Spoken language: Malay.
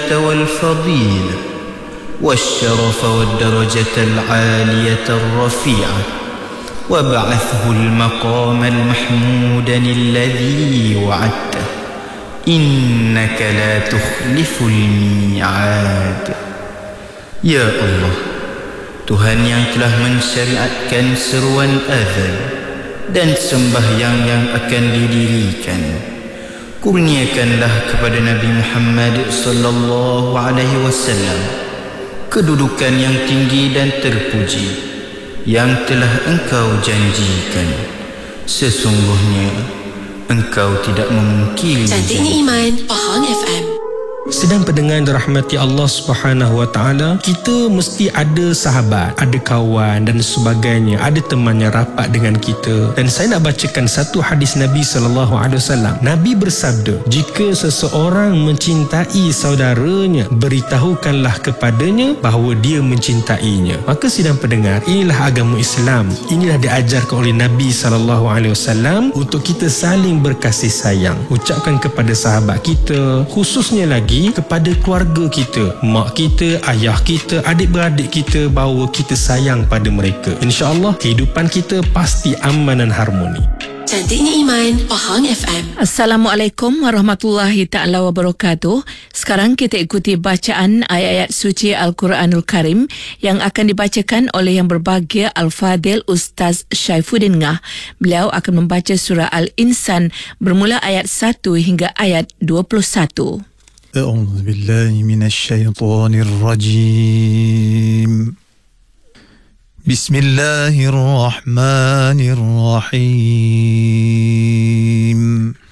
والفضيلة والشرف والدرجة العالية الرفيعة وابعثه المقام المحمود الذي وعدته إنك لا تخلف الميعاد. Ya Allah, Tuhan yang telah mensyariatkan seruan azan dan sembahyang yang akan didirikan, kurniakanlah kepada Nabi Muhammad sallallahu alaihi wasallam kedudukan yang tinggi dan terpuji yang telah Engkau janjikan. Sesungguhnya Engkau tidak memungkiri. Cantiknya Iman, Pahang FM. Sedang pendengar dirahmati Allah Subhanahu Wa Taala, kita mesti ada sahabat, ada kawan dan sebagainya, ada teman yang rapat dengan kita. Dan saya nak bacakan satu hadis Nabi sallallahu alaihi wasallam. Nabi bersabda, jika seseorang mencintai saudaranya, beritahukanlah kepadanya bahawa dia mencintainya. Maka sidang pendengar, inilah agama Islam. Inilah diajarkan oleh Nabi sallallahu alaihi wasallam untuk kita saling berkasih sayang. Ucapkan kepada sahabat kita, khususnya lagi kepada keluarga kita, mak kita, ayah kita, adik-beradik kita, bahawa kita sayang pada mereka. InsyaAllah kehidupan kita pasti aman dan harmoni. Cantiknya Iman, Pahang FM. Assalamualaikum warahmatullahi ta'ala wabarakatuh. Sekarang kita ikuti bacaan ayat-ayat suci Al-Quranul Karim yang akan dibacakan oleh yang berbahagia Al-Fadil Ustaz Syaifuddin Ngah. Beliau akan membaca surah Al-Insan bermula ayat 1 hingga ayat 21. أعوذ بالله من الشيطان الرجيم بسم الله الرحمن الرحيم